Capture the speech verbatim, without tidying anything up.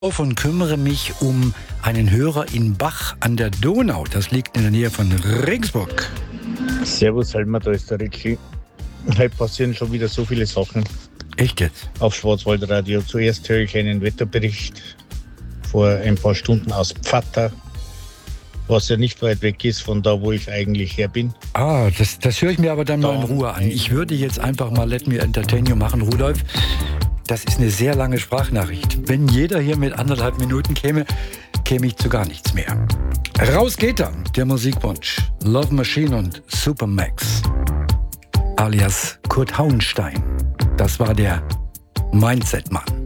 auf und kümmere mich um einen Hörer in Bach an der Donau. Das liegt in der Nähe von Regensburg. Servus, Helmer, da ist der Ricky. Heute passieren schon wieder so viele Sachen. Echt jetzt? Auf Schwarzwaldradio. Zuerst höre ich einen Wetterbericht vor ein paar Stunden aus Pfatter, was ja nicht weit weg ist von da, wo ich eigentlich her bin. Ah, das, das höre ich mir aber dann mal in Ruhe an. Ich würde jetzt einfach mal Let Me Entertain You machen, Rudolf. Das ist eine sehr lange Sprachnachricht. Wenn jeder hier mit anderthalb Minuten käme, käme ich zu gar nichts mehr. Raus geht dann der Musikwunsch. Love Machine und Supermax, alias Kurt Hauenstein. Das war der Mindset-Mann.